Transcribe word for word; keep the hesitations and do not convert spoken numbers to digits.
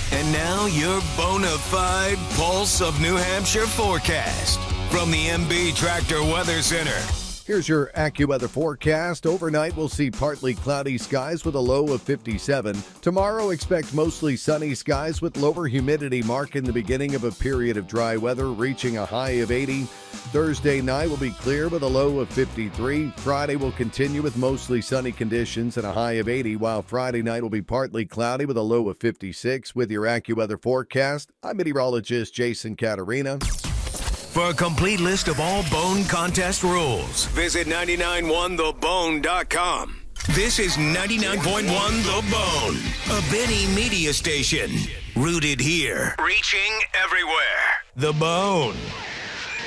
And now your bona fide Pulse of New Hampshire forecast from the M B Tractor Weather Center. Here's your AccuWeather forecast. Overnight, we'll see partly cloudy skies with a low of fifty-seven. Tomorrow, expect mostly sunny skies with lower humidity marking the beginning of a period of dry weather, reaching a high of eighty. Thursday night will be clear with a low of fifty-three. Friday will continue with mostly sunny conditions and a high of eighty, while Friday night will be partly cloudy with a low of fifty-six. With your AccuWeather forecast, I'm meteorologist Jason Caterina. For a complete list of all Bone contest rules, visit nine nine one the bone dot com. This is ninety-nine point one The Bone, a Benny media station. Rooted here, reaching everywhere. The Bone.